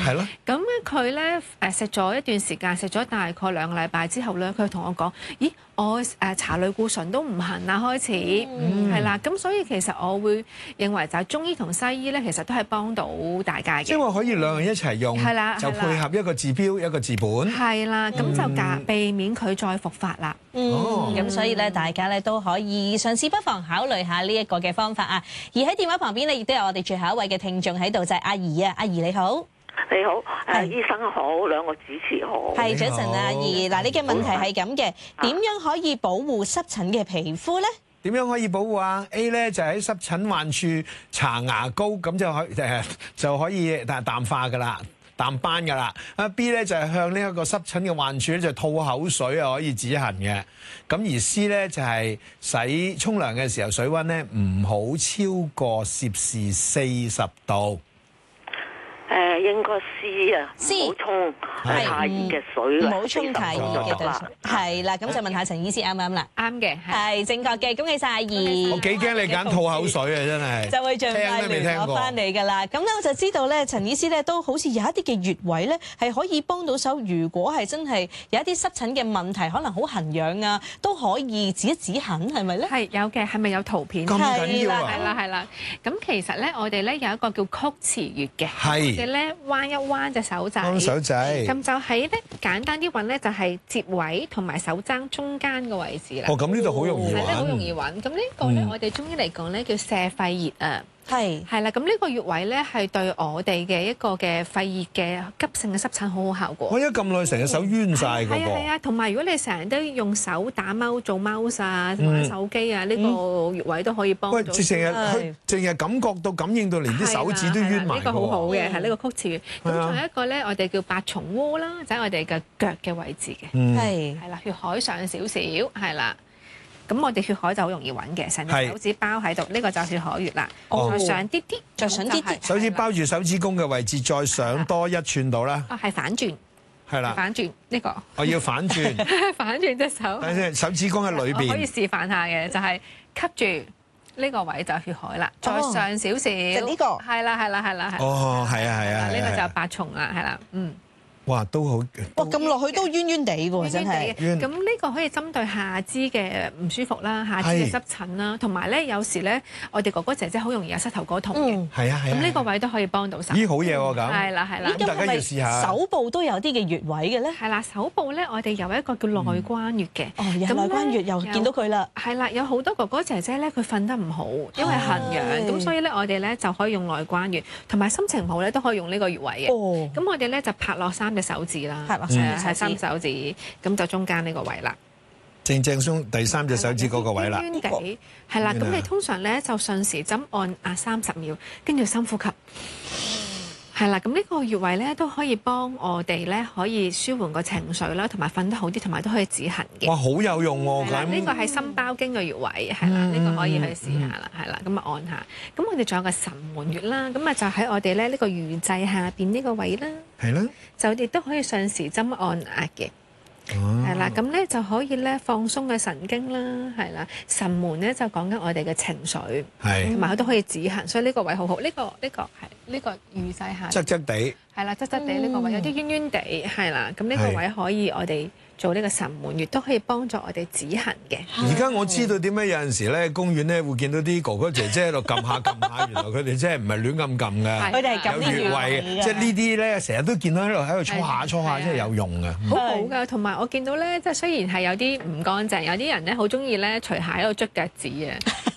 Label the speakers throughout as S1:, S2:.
S1: 係咯。
S2: 咁咧佢咧食咗一段時間，食咗大概2個禮拜之後咧，佢同我講：咦，我查類固醇都唔行啦，開始係啦。咁所以其實我會認為就係中醫同西醫咧，其實都係幫到大家嘅。
S1: 即係話可以兩樣一齊用，
S2: 係啦，
S1: 就配合一個治標一個治本。
S2: 係啦，咁就避免佢再復發啦。
S3: 咁所以咧，大家咧都可以嘗試，不妨考慮下呢一個嘅方法啊。而喺電話旁邊咧，亦都有我哋最後一位嘅聽眾喺度，就係阿怡啊。阿怡你好，
S4: 你好，醫生好，兩個主持好。
S3: 係早晨啊，阿怡。嗱，你嘅問題係咁嘅，點樣可以保護濕疹嘅皮膚咧？
S1: 點樣可以保護啊 ？A 咧就喺濕疹患處搽牙膏，咁就可以淡化噶啦。淡斑㗎啦，啊 B 咧就係向呢一個濕疹嘅患處咧就吐口水啊，可以止痕嘅。咁而 C 咧就係洗沖涼嘅時候水溫咧唔好超過攝氏40度。
S4: 應該 C 啊，唔好沖太熱嘅水啦，
S3: 唔好沖太熱嘅水。係啦，咁就問下陳醫師啱唔啱啦？
S2: 啱嘅，
S3: 係正確嘅，恭喜晒阿怡。
S1: 我幾驚你揀吐口水啊，真係。
S3: 就會盡快聯絡翻你㗎啦。咁咧我就知道咧，陳醫師咧都好似有一啲嘅穴位咧係可以幫到手。如果係真係有一啲濕疹嘅問題，可能好痕癢啊，都可以止一止痕，係咪咧？
S2: 係有嘅，係咪有圖片？
S1: 咁緊要啊！
S2: 係啦，係啦。咁其實咧，我哋咧有一個叫曲池穴嘅，我哋咧彎一彎隻手仔，咁就喺咧簡單啲揾咧，就係接位同埋手踭中間嘅位置啦。
S1: 哦，咁呢度好容易揾，
S2: 係咧好容易揾。咁呢個咧，我哋中醫嚟講咧叫瀉肺穴啊。係啦，咁呢個穴位咧係對我哋嘅一個嘅肺熱嘅急性嘅濕疹好好效果。
S1: 我一撳落去成隻手冤晒㗎噃。
S2: 係啊，同埋如果你成日都用手打貓做 mouse 啊，玩手機啊，呢個穴位都可以幫到。
S1: 喂，淨係感覺到感應到連啲手指都冤埋。
S2: 呢個好好嘅，係呢個曲池穴。咁仲有一個咧，我哋叫八重窩啦，就喺我哋嘅腳嘅位置嘅。係啦，血海上少少，係啦。咁我哋血海就好容易揾嘅，成隻手指包喺度，呢個就係血海穴啦。再上啲啲，再上啲啲。
S1: 手指包住手指公嘅位置，再上多1寸度啦。
S2: 係反轉。係啦。反轉呢個。
S1: 我要反轉。
S2: 反轉隻手。
S1: 等先，手指公喺裏邊。
S2: 可以示範下嘅，就係吸住呢個位就係血海啦，再上少少。就呢個。係啦，係啦，係啦，係。
S1: 哦，係啊，係啊。
S2: 呢個就係八重啦，係啦，
S1: 哇，都好！
S3: 哇，咁落去都冤冤地喎，真係。
S2: 咁呢個可以針對下肢嘅唔舒服啦，下肢嘅濕疹啦，同埋咧有時咧，我哋哥哥姐姐好容易有膝頭哥痛嘅。
S1: 係啊係啊。咁
S2: 呢個位都可以幫到手。
S1: 咦，好嘢喎咁。
S2: 係啦係啦。
S1: 咁大家要試下。
S3: 手部都有啲嘅穴位嘅咧。
S2: 係啦，手部咧我哋有一個叫內關穴嘅。
S3: 哦，有內關穴又見到佢啦。
S2: 係啦，有好多哥哥姐姐咧，佢瞓得唔好，因為痕癢，咁所以咧我哋咧就可以用內關穴，同埋心情唔好咧都可以用呢個穴位嘅。哦。咁我哋咧就拍落3隻手指啦。係3隻手指，咁就中間呢個位啦。
S1: 正鬆第3隻手指嗰個位啦。
S2: 冤地係啦，咁你通常咧就順時針按壓30秒，跟住深呼吸。係啦，咁呢個穴位咧都可以幫我哋咧可以舒緩個情緒啦，同埋瞓得好啲，同埋都可以止痕嘅。
S1: 哇，好有用喎！
S2: 呢個係心包經嘅穴位，係啦，呢個可以去試下啦，係啦，咁啊按下。咁我哋仲有個神門穴啦，咁啊就喺我哋咧呢個魚際下邊呢個位啦。
S1: 係啦。就
S2: 亦都可以順時針按壓嘅。係啦，咁咧就可以咧放鬆嘅神經啦，係啦。神門咧就講緊我哋嘅情緒，同埋佢都可以止痕，所以呢個位好好。呢個係呢個魚際下。
S1: 側側地。係
S2: 啦，側側地呢個位有啲冤冤地，係啦。咁呢個位可以我哋做呢個神門穴，都可以幫助我哋止痕嘅。
S1: 而家我知道點解有陣時咧公園咧會見到啲哥哥姐姐喺度撳下撳下，原來佢哋真係唔係亂咁撳嘅。
S3: 佢哋係撳
S1: 有穴位，即係呢啲咧成日都見到喺度搓下搓下，真係有用嘅。
S2: 好好㗎，同埋我見到咧，即係雖然係有啲唔乾淨，有啲人咧好中意咧除鞋喺度捽腳趾啊。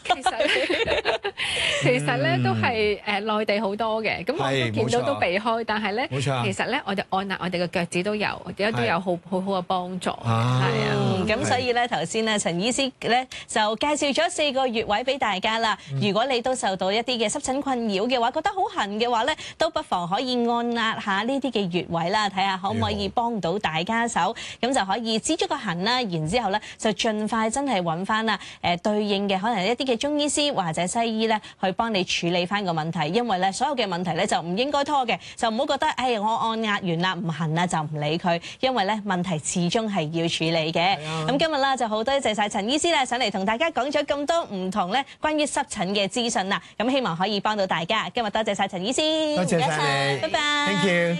S2: 其實咧都係內地好多嘅，咁我都見到都避開，但係咧其實咧我哋按壓我哋嘅腳趾都有，而家都有好好嘅幫助。係啊，
S3: 咁所以咧頭先咧陳醫師咧就介紹咗4個穴位俾大家啦。如果你都受到一啲嘅濕疹困擾嘅話，覺得好痕嘅話咧，都不妨可以按壓下呢啲嘅穴位啦，睇下可唔可以幫到大家手，咁就可以止咗個痕啦。然之後咧就盡快真係揾翻啦對應嘅可能一啲嘅中醫師或者西醫咧去幫你處理翻個問題，因為咧所有嘅問題咧就唔應該拖嘅，就唔好覺得我按壓完啦唔痕啦就唔理佢，因為咧問題始終係要處理嘅。咁今日啦就好多謝晒陳醫師咧上嚟同大家講咗咁多唔同咧關於濕疹嘅資訊啦，咁希望可以幫到大家。今日多謝晒陳醫師，
S1: 多謝晒你，
S3: 拜拜。
S1: Thank you。